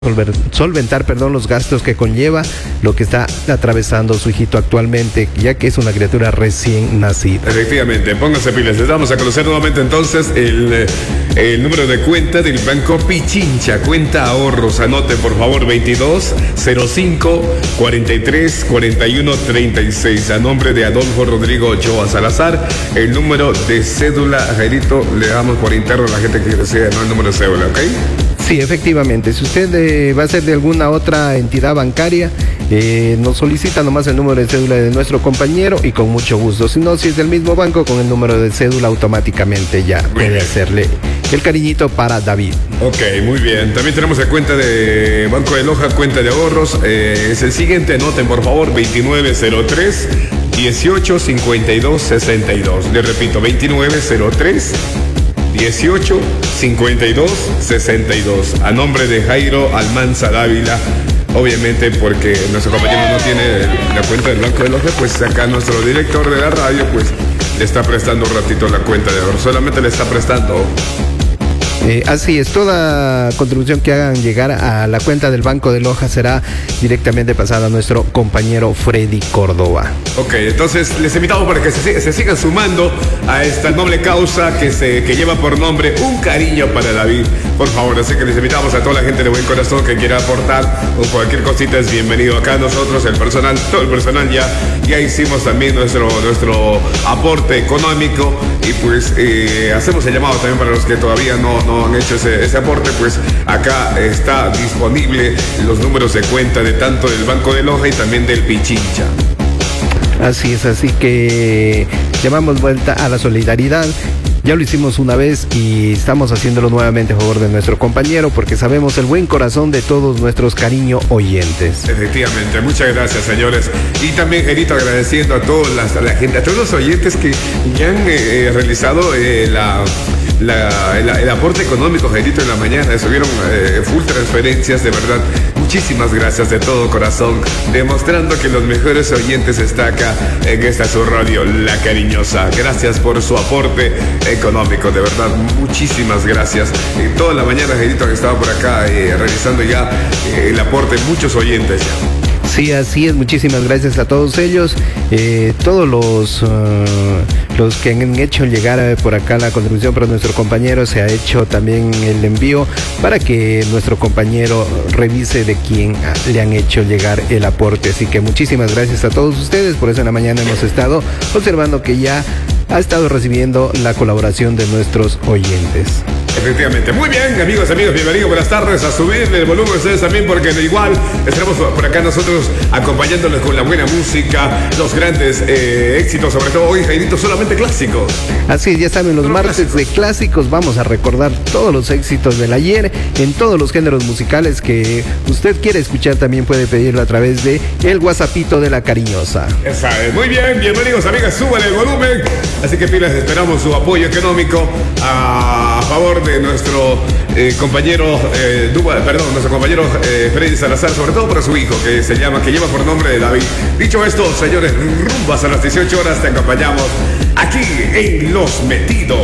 solventar los gastos que conlleva lo que está atravesando su hijito actualmente, ya que es una criatura recién nacida. Efectivamente, pónganse pilas. Les damos a conocer nuevamente entonces el número de cuenta del Banco Pichincha, cuenta ahorros. Anoten por favor 22 05 43 41 36 a nombre de Adolfo Rodrigo Ochoa Salazar. El número de cédula, Jairito, le damos por interno a la gente que desea, no el número de cédula, ¿ok? Sí, efectivamente. Si usted va a ser de alguna otra entidad bancaria, nos solicita nomás el número de cédula de nuestro compañero y con mucho gusto. Si no, si es del mismo banco, con el número de cédula automáticamente ya puede hacerle el cariñito para David. Ok, muy bien. También tenemos la cuenta de Banco de Loja, cuenta de ahorros. Es el siguiente, anoten por favor, 2903 1852 62. Le repito, 2903 18 52 62 a nombre de Jairo Almanza Dávila. Obviamente porque nuestro compañero no tiene la cuenta del Banco de Loja, pues acá nuestro director de la radio pues le está prestando un ratito la cuenta de ahorro, solamente le está prestando. Así es, toda contribución que hagan llegar a la cuenta del Banco de Loja será directamente pasada a nuestro compañero Freddy Córdoba. Ok, entonces les invitamos para que se sigan sumando a esta noble causa que lleva por nombre Un Cariño para David. Por favor, así que les invitamos a toda la gente de buen corazón que quiera aportar o cualquier cosita es bienvenido. Acá nosotros, el personal, todo el personal ya hicimos también nuestro aporte económico y pues hacemos el llamado también para los que todavía no han hecho ese aporte, pues acá está disponible los números de cuenta de tanto del Banco de Loja y también del Pichincha. Así es, así que llamamos vuelta a la solidaridad. Ya lo hicimos una vez y estamos haciéndolo nuevamente a favor de nuestro compañero porque sabemos el buen corazón de todos nuestros cariño oyentes. Efectivamente, muchas gracias señores. Y también, Gerito, agradeciendo a toda la gente, a todos los oyentes que ya han realizado el aporte económico, Gerito, en la mañana. Subieron full transferencias, de verdad. Muchísimas gracias de todo corazón, demostrando que los mejores oyentes están acá en esta su radio, La Cariñosa. Gracias por su aporte económico, de verdad, muchísimas gracias. Toda la mañana, Gerito, que estaba por acá realizando ya el aporte, muchos oyentes ya. Sí, así es, muchísimas gracias a todos ellos, todos los que han hecho llegar por acá la contribución para nuestro compañero. Se ha hecho también el envío para que nuestro compañero revise de quién le han hecho llegar el aporte. Así que muchísimas gracias a todos ustedes. Por eso en la mañana hemos estado observando que ya ha estado recibiendo la colaboración de nuestros oyentes. Efectivamente, muy bien, amigos, bienvenidos, buenas tardes. A subir el volumen ustedes también, porque igual estaremos por acá nosotros acompañándoles con la buena música, los grandes éxitos, sobre todo hoy, Jairito, solamente clásicos. Así, ya saben, los martes de clásicos vamos a recordar todos los éxitos del ayer en todos los géneros musicales que usted quiere escuchar. También puede pedirlo a través de el WhatsAppito de La Cariñosa. Esa es. Muy bien, bienvenidos, amigas, suban el volumen. Así que pilas, esperamos su apoyo económico a favor de nuestro compañero nuestro compañero Freddy Salazar, sobre todo para su hijo que lleva por nombre de David. Dicho esto, señores, rumbas a las 18 horas te acompañamos aquí en Los Metidos.